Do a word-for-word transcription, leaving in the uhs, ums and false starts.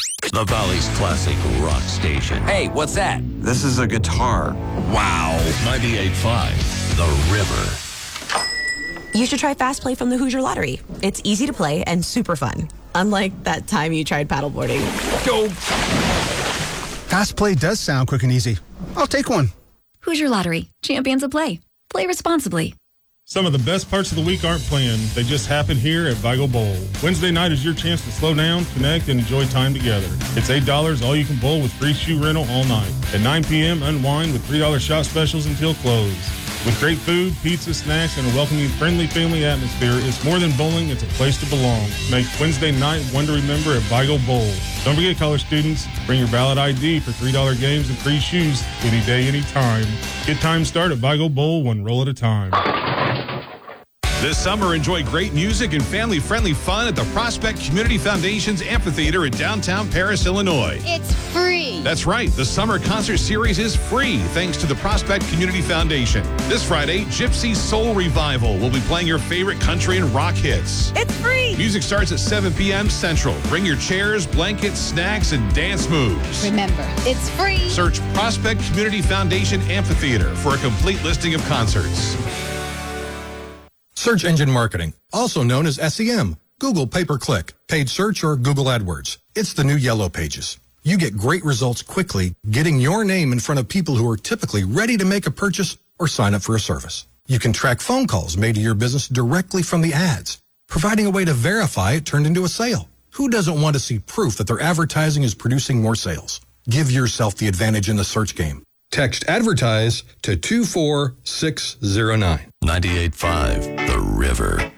The Valley's classic rock station. Hey, what's that? This is a guitar. Wow. ninety-eight point five, The River. You should try Fast Play from the Hoosier Lottery. It's easy to play and super fun. Unlike that time you tried paddleboarding. Go. Fast Play does sound quick and easy. I'll take one. Hoosier Lottery. Champions of play. Play responsibly. Some of the best parts of the week aren't planned. They just happen here at Vigo Bowl. Wednesday night is your chance to slow down, connect, and enjoy time together. It's eight dollars all you can bowl with free shoe rental all night. At nine p.m., unwind with three dollar shot specials until close. With great food, pizza, snacks, and a welcoming, friendly family atmosphere, it's more than bowling, it's a place to belong. Make Wednesday night one to remember at Vigo Bowl. Don't forget, college students, bring your valid I D for three dollar games and free shoes any day, any time. Get time start at Vigo Bowl one roll at a time. This summer, enjoy great music and family-friendly fun at the Prospect Community Foundation's Amphitheater in downtown Paris, Illinois. It's free. That's right. The summer concert series is free thanks to the Prospect Community Foundation. This Friday, Gypsy Soul Revival will be playing your favorite country and rock hits. It's free. Music starts at seven p.m. Central. Bring your chairs, blankets, snacks, and dance moves. Remember, it's free. Search Prospect Community Foundation Amphitheater for a complete listing of concerts. Search engine marketing, also known as S E M, Google pay-per-click, paid search, or Google AdWords. It's the new Yellow Pages. You get great results quickly, getting your name in front of people who are typically ready to make a purchase or sign up for a service. You can track phone calls made to your business directly from the ads, providing a way to verify it turned into a sale. Who doesn't want to see proof that their advertising is producing more sales? Give yourself the advantage in the search game. Text ADVERTISE to two four six zero nine. ninety-eight point five, The River.